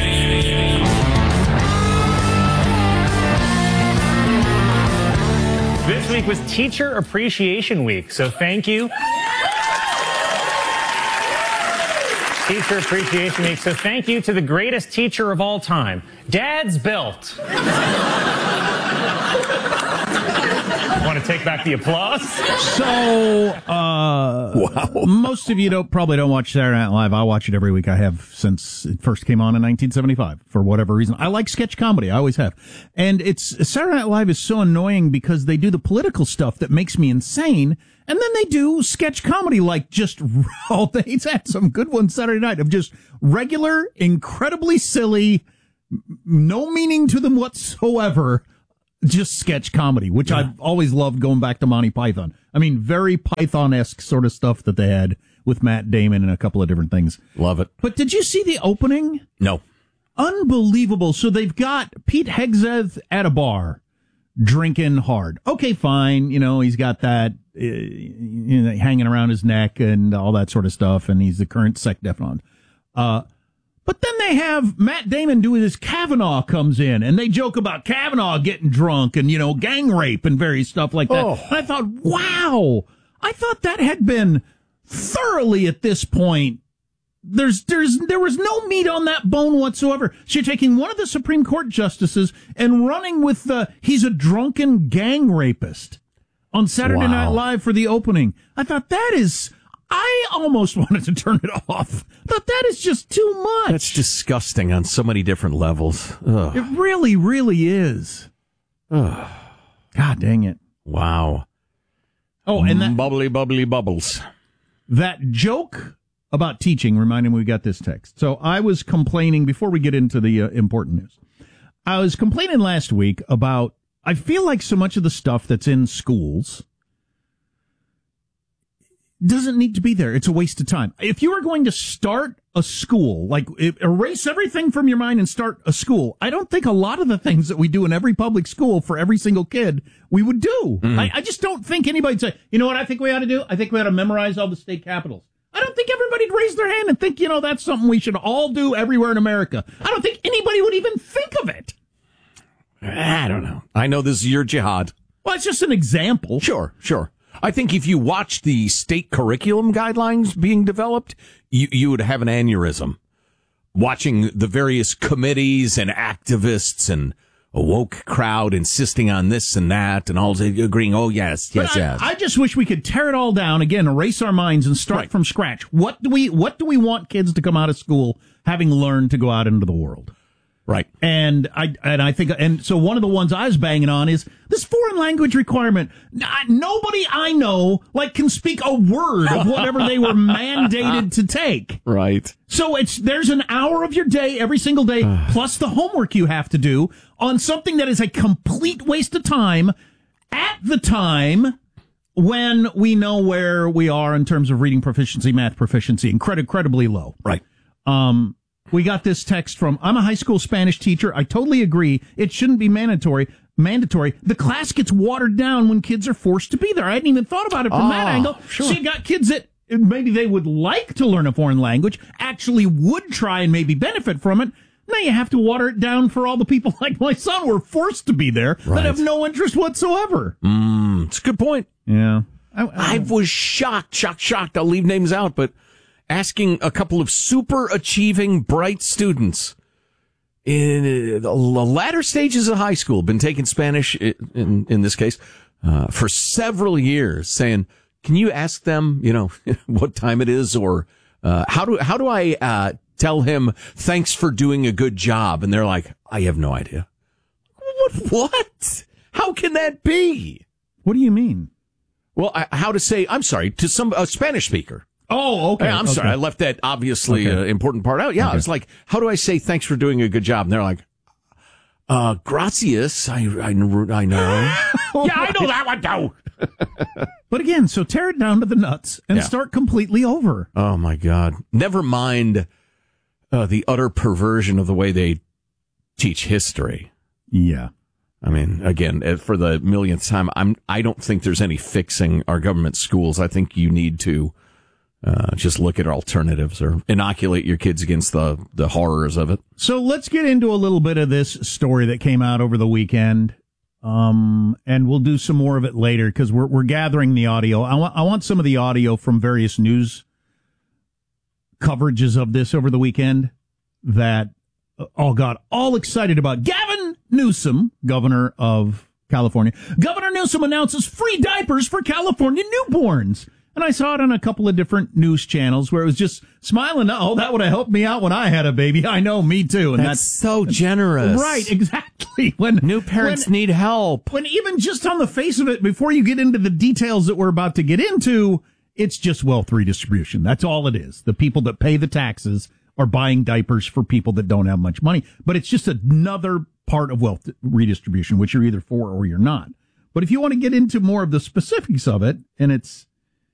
This week was Teacher Appreciation Week, so thank you. Teacher Appreciation Week. So thank you to the greatest teacher of all time, Dad's Belt. One want to take back the applause? So, uh, wow. Most of you don't probably don't watch Saturday Night Live. I watch it every week. I have since it first came on in nineteen seventy-five for whatever reason. I like sketch comedy. I always have. And it's Saturday Night Live is so annoying because they do the political stuff that makes me insane. And then they do sketch comedy like just, oh, they've had some good ones Saturday night of just regular, incredibly silly, no meaning to them whatsoever, just sketch comedy, which yeah. I've always loved going back to Monty Python. I mean, very Python-esque sort of stuff that they had with Matt Damon and a couple of different things. Love it. But did you see the opening? No. Unbelievable. So they've got Pete Hegseth at a bar drinking hard. Okay, fine. You know, he's got that uh, you know, hanging around his neck and all that sort of stuff, and he's the current Sec Deflon. Uh, but then they have Matt Damon doing this. Kavanaugh comes in, and they joke about Kavanaugh getting drunk and, you know, gang rape and various stuff like that. Oh. And I thought, wow, I thought that had been thoroughly at this point. There's, there's, there was no meat on that bone whatsoever. So you're taking one of the Supreme Court justices and running with the, he's a drunken gang rapist on Saturday wow. Night Live for the opening. I thought that is, I almost wanted to turn it off. I thought that is just too much. That's disgusting on so many different levels. Ugh. It really, really is. Ugh. God dang it. Wow. Oh, and that bubbly, bubbly bubbles. That joke about teaching reminded me we got this text. So I was complaining before we get into the uh, important news. I was complaining last week about, I feel like so much of the stuff that's in schools doesn't need to be there. It's a waste of time. If you were going to start a school, like erase everything from your mind and start a school, I don't think a lot of the things that we do in every public school for every single kid we would do. Mm. I, I just don't think anybody'd say, you know what I think we ought to do? I think we ought to memorize all the state capitals. I don't think everybody'd raise their hand and think, you know, that's something we should all do everywhere in America. I don't think anybody would even think of it. I don't know. I know this is your jihad. Well, it's just an example. Sure, sure. I think if you watch the state curriculum guidelines being developed, you, you would have an aneurysm. Watching the various committees and activists and a woke crowd insisting on this and that and all agreeing, oh, yes, yes, I, yes. I just wish we could tear it all down again, erase our minds and start right. from scratch. What do we what do we want kids to come out of school having learned to go out into the world? Right. And I and I think and so one of the ones I was banging on is this foreign language requirement. Nobody I know like can speak a word of whatever they were mandated to take. Right. So it's there's an hour of your day every single day plus the homework you have to do on something that is a complete waste of time at the time when we know where we are in terms of reading proficiency, math proficiency, incred- incredibly low. Right. Um We got this text from, I'm a high school Spanish teacher. I totally agree. It shouldn't be mandatory. Mandatory. The class gets watered down when kids are forced to be there. I hadn't even thought about it from oh, that angle. Sure. So you got kids that maybe they would like to learn a foreign language, actually would try and maybe benefit from it. Now you have to water it down for all the people like my son who are forced to be there right. that have no interest whatsoever. Mm, it's a good point. Yeah. I, I was shocked, shocked, shocked. I'll leave names out, but asking a couple of super achieving, bright students in the latter stages of high school, been taking Spanish in, in, in this case, uh, for several years, saying, can you ask them, you know, what time it is or, uh, how do, how do I, uh, tell him thanks for doing a good job? And they're like, I have no idea. What? What? How can that be? What do you mean? Well, I, how to say, I'm sorry, to some, a Spanish speaker. Oh, okay. I'm okay. sorry. I left that obviously okay. uh, important part out. Yeah, okay. It's like, how do I say thanks for doing a good job? And they're like, uh, gracias. I, I, I know. Yeah, I know that one too. But again, so tear it down to the nuts and yeah. start completely over. Oh, my God. Never mind uh, the utter perversion of the way they teach history. Yeah. I mean, again, for the millionth time, I'm, I don't think there's any fixing our government schools. I think you need to Uh, just look at alternatives or inoculate your kids against the, the horrors of it. So let's get into a little bit of this story that came out over the weekend. Um, and we'll do some more of it later because we're, we're gathering the audio. I want, I want some of the audio from various news coverages of this over the weekend that all got all excited about. Gavin Newsom, governor of California. Governor Newsom announces free diapers for California newborns. And I saw it on a couple of different news channels where it was just smiling. Oh, that would have helped me out when I had a baby. I know, me too. And that's, that's so generous. Right, exactly. When new parents when, need help. When even just on the face of it, before you get into the details that we're about to get into, it's just wealth redistribution. That's all it is. The people that pay the taxes are buying diapers for people that don't have much money. But it's just another part of wealth redistribution, which you're either for or you're not. But if you want to get into more of the specifics of it, and it's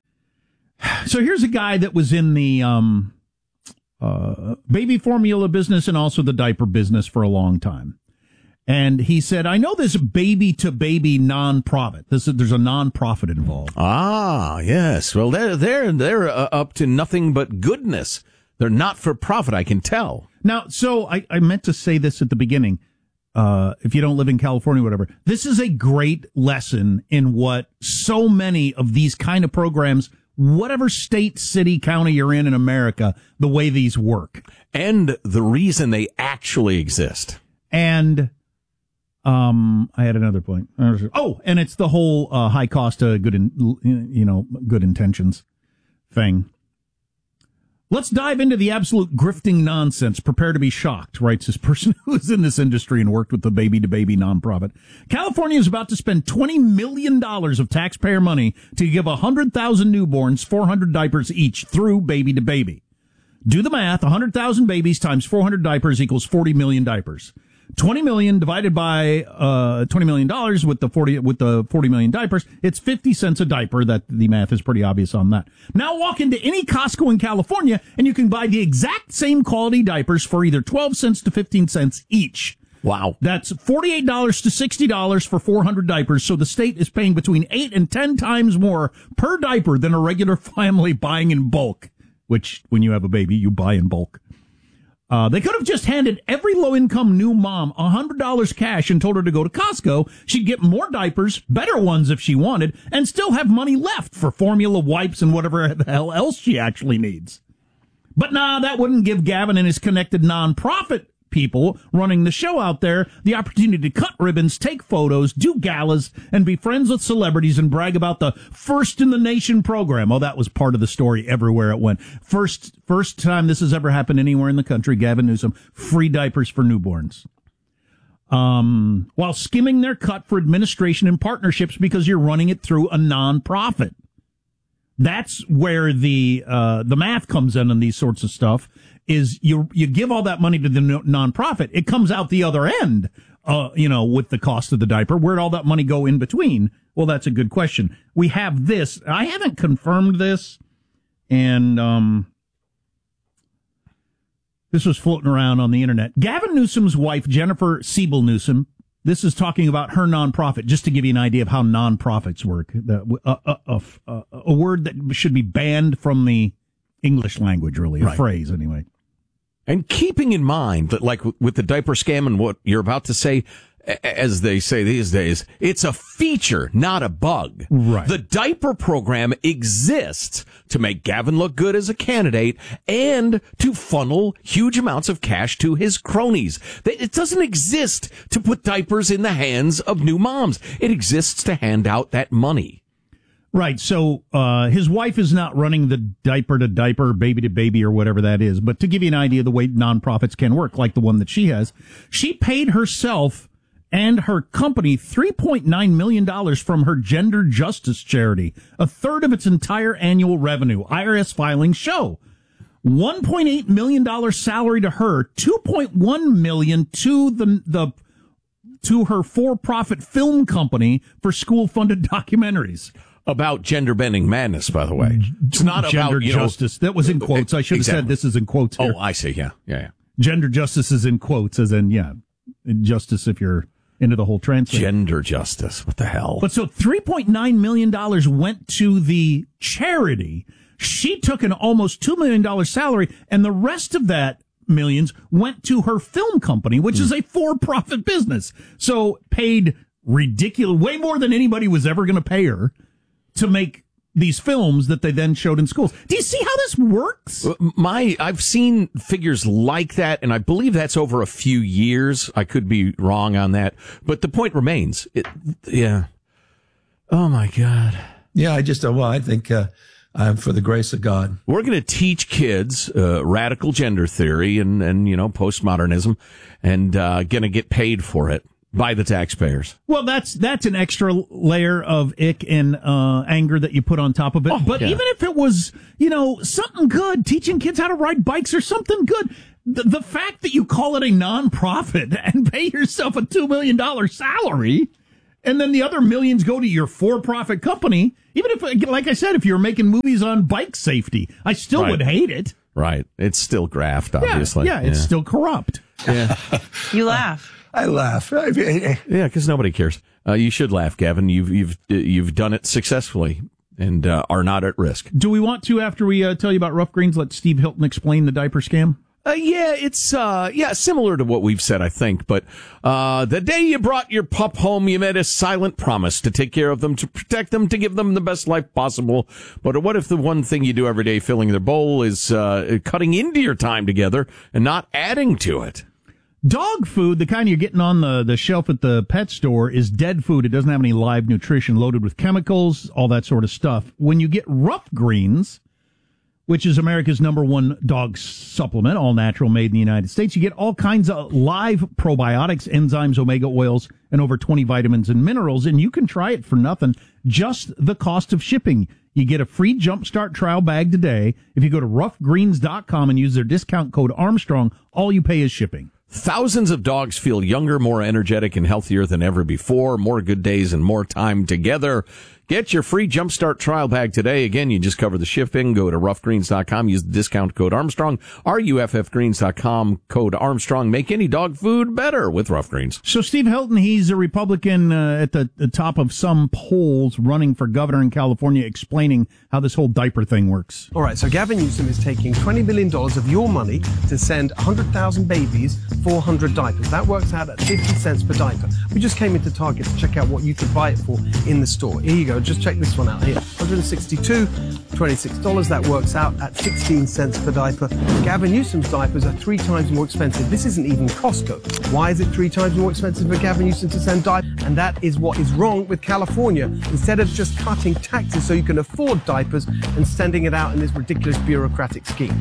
so here's a guy that was in the um, uh, baby formula business and also the diaper business for a long time. And he said, I know this baby-to-baby non-profit. This is, there's a non-profit involved. Ah, yes. Well, they're, they're, they're uh, up to nothing but goodness. They're not for profit, I can tell. Now, so I, I meant to say this at the beginning. Uh, if you don't live in California, whatever, this is a great lesson in what so many of these kind of programs, whatever state, city, county you're in in America, the way these work. And the reason they actually exist. And um, I had another point. Oh, and it's the whole uh, high cost of good, in, you know, good intentions thing. Let's dive into the absolute grifting nonsense. Prepare to be shocked, writes this person who's in this industry and worked with the baby-to-baby nonprofit. California is about to spend twenty million dollars of taxpayer money to give one hundred thousand newborns four hundred diapers each through baby-to-baby. Do the math. one hundred thousand babies times four hundred diapers equals forty million diapers. twenty million divided by uh twenty million dollars with the forty with the forty million diapers, it's fifty cents a diaper. That the math is pretty obvious on that. Now walk into any Costco in California and you can buy the exact same quality diapers for either twelve cents to fifteen cents each. Wow. That's forty-eight dollars to sixty dollars for four hundred diapers. So the state is paying between eight and ten times more per diaper than a regular family buying in bulk, which when you have a baby, you buy in bulk. Uh, they could have just handed every low-income new mom one hundred dollars cash and told her to go to Costco. She'd get more diapers, better ones if she wanted, and still have money left for formula, wipes, and whatever the hell else she actually needs. But nah, that wouldn't give Gavin and his connected nonprofit people running the show out there the opportunity to cut ribbons, take photos, do galas, and be friends with celebrities and brag about the first in the nation program. Oh, that was part of the story everywhere it went. First, first time this has ever happened anywhere in the country. Gavin Newsom, free diapers for newborns. Um, while skimming their cut for administration and partnerships because you're running it through a nonprofit. That's where the, uh, the math comes in on these sorts of stuff. Is you you give all that money to the nonprofit, it comes out the other end, uh, you know, with the cost of the diaper. Where'd all that money go in between? Well, that's a good question. We have this. I haven't confirmed this, and um, this was floating around on the internet. Gavin Newsom's wife, Jennifer Siebel Newsom, this is talking about her nonprofit, just to give you an idea of how nonprofits work. The, a, a, a, a, a word that should be banned from the English language, really, a right. phrase anyway. And keeping in mind that, like with the diaper scam and what you're about to say, as they say these days, it's a feature, not a bug. Right. The diaper program exists to make Gavin look good as a candidate and to funnel huge amounts of cash to his cronies. It doesn't exist to put diapers in the hands of new moms. It exists to hand out that money. Right. So uh his wife is not running the diaper to diaper, baby to baby, or whatever that is. But to give you an idea of the way nonprofits can work, like the one that she has, she paid herself and her company three point nine million dollars from her gender justice charity, a third of its entire annual revenue. I R S filings show one point eight million dollars salary to her, two point one million dollars to the the to her for-profit film company for school-funded documentaries. About gender-bending madness, by the way. It's not gender about, you justice. know, that was in quotes. I should have exactly. said this is in quotes here. Oh, I see. Yeah, yeah, yeah. Gender justice is in quotes, as in, yeah, justice if you're into the whole translation. Gender justice. What the hell? But so three point nine million dollars went to the charity. She took an almost two million dollars salary, and the rest of that millions went to her film company, which mm. is a for-profit business. So paid ridiculous, way more than anybody was ever going to pay her to make these films that they then showed in schools. Do you see how this works? My, I've seen figures like that, and I believe that's over a few years. I could be wrong on that, but the point remains. It, yeah. Oh my God. Yeah, I just, well, I think uh, I'm for the grace of God. We're going to teach kids uh, radical gender theory and, and, you know, postmodernism, and uh, going to get paid for it by the taxpayers. Well, that's that's an extra layer of ick and uh, anger that you put on top of it. Oh, but yeah. even if it was, you know, something good, teaching kids how to ride bikes or something good, the, the fact that you call it a nonprofit and pay yourself a two million dollars salary, and then the other millions go to your for-profit company, even if, like I said, if you're making movies on bike safety, I still Right. would hate it. Right. It's still graft, obviously. Yeah, yeah, it's still corrupt. Yeah. You laugh. I laugh. I mean, Yeah, because nobody cares. Uh, you should laugh, Gavin. You've you've you've done it successfully and uh, are not at risk. Do we want to, after we uh, tell you about Rough Greens, let Steve Hilton explain the diaper scam? Uh, yeah, it's uh, yeah similar to what we've said, I think. But uh, the day you brought your pup home, you made a silent promise to take care of them, to protect them, to give them the best life possible. But what if the one thing you do every day, filling their bowl, is uh, cutting into your time together and not adding to it? Dog food, the kind you're getting on the, the shelf at the pet store, is dead food. It doesn't have any live nutrition, loaded with chemicals, all that sort of stuff. When you get Rough Greens, which is America's number one dog supplement, all natural, made in the United States, you get all kinds of live probiotics, enzymes, omega oils, and over twenty vitamins and minerals, and you can try it for nothing, just the cost of shipping. You get a free Jumpstart trial bag today. If you go to rough greens dot com and use their discount code Armstrong, all you pay is shipping. Thousands of dogs feel younger, more energetic, and healthier than ever before. More good days and more time together. Get your free Jumpstart trial bag today. Again, you just cover the shipping. Go to rough greens dot com. Use the discount code Armstrong. R U F F greens dot com, code Armstrong. Make any dog food better with Rough Greens. So Steve Hilton, he's a Republican uh, at the, the top of some polls, running for governor in California, explaining how this whole diaper thing works. All right, so Gavin Newsom is taking twenty million dollars of your money to send one hundred thousand babies four hundred diapers. That works out at fifty cents per diaper. We just came into Target to check out what you could buy it for in the store. Here you go. Just check this one out here. one hundred sixty-two dollars, twenty-six dollars. That works out at sixteen cents per diaper. Gavin Newsom's diapers are three times more expensive. This isn't even Costco. Why is it three times more expensive for Gavin Newsom to send diapers? And that is what is wrong with California. Instead of just cutting taxes so you can afford diapers and sending it out in this ridiculous bureaucratic scheme.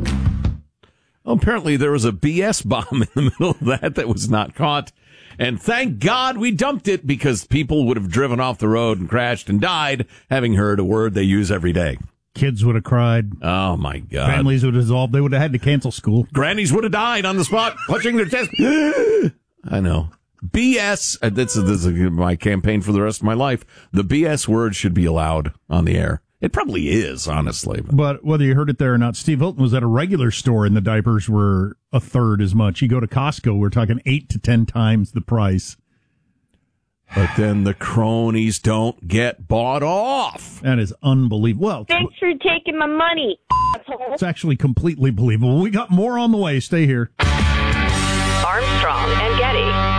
Well, apparently there was a B S bomb in the middle of that that was not caught. And thank God we dumped it, because people would have driven off the road and crashed and died having heard a word they use every day. Kids would have cried. Oh, my God. Families would have dissolved. They would have had to cancel school. Grannies would have died on the spot, clutching their chest. I know. B S, uh, this, is, this is my campaign for the rest of my life. The B S word should be allowed on the air. It probably is, honestly. But whether you heard it there or not, Steve Hilton was at a regular store and the diapers were a third as much. You go to Costco, we're talking eight to ten times the price. But then the cronies don't get bought off. That is unbelievable. Well, thanks for taking my money, asshole. It's actually completely believable. We got more on the way. Stay here. Armstrong and Getty.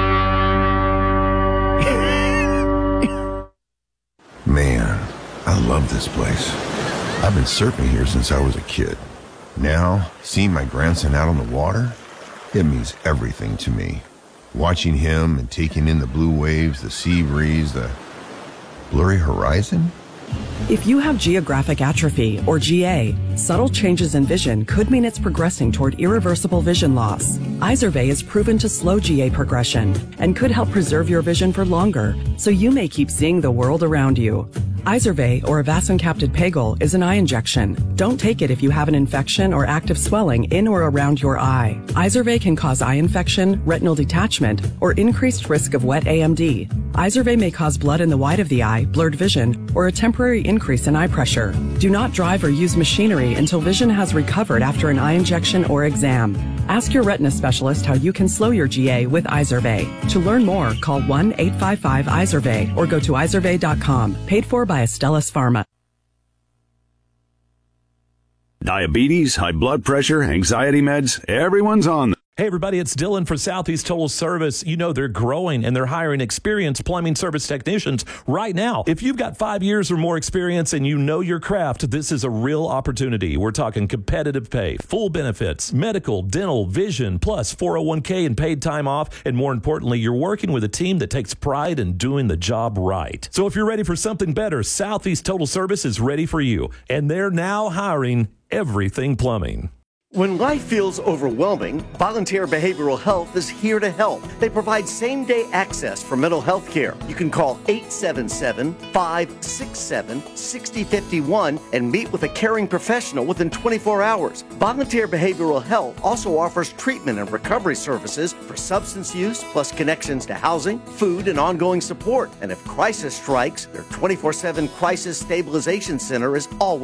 Man, I love this place. I've been surfing here since I was a kid. Now, seeing my grandson out on the water, it means everything to me. Watching him and taking in the blue waves, the sea breeze, the blurry horizon. If you have geographic atrophy, or G A, subtle changes in vision could mean it's progressing toward irreversible vision loss. Izervay is proven to slow G A progression and could help preserve your vision for longer, so you may keep seeing the world around you. Izervay, or avacincaptad pegol, is an eye injection. Don't take it if you have an infection or active swelling in or around your eye. Izervay can cause eye infection, retinal detachment, or increased risk of wet A M D. Izervay may cause blood in the white of the eye, blurred vision, or a temporary increase in eye pressure. Do not drive or use machinery until vision has recovered after an eye injection or exam. Ask your retina specialist how you can slow your G A with Izervay. To learn more, call one eight five five Izervay or go to izervay dot com. Paid for by Astellas Pharma. Diabetes, high blood pressure, anxiety meds, everyone's on them. Hey, everybody, it's Dylan for Southeast Total Service. You know, they're growing and they're hiring experienced plumbing service technicians right now. If you've got five years or more experience and you know your craft, this is a real opportunity. We're talking competitive pay, full benefits, medical, dental, vision, plus four oh one k and paid time off. And more importantly, you're working with a team that takes pride in doing the job right. So if you're ready for something better, Southeast Total Service is ready for you. And they're now hiring everything plumbing. When life feels overwhelming, Volunteer Behavioral Health is here to help. They provide same-day access for mental health care. You can call eight seven seven, five six seven, six zero five one and meet with a caring professional within twenty-four hours. Volunteer Behavioral Health also offers treatment and recovery services for substance use, plus connections to housing, food, and ongoing support. And if crisis strikes, their twenty-four seven Crisis Stabilization Center is always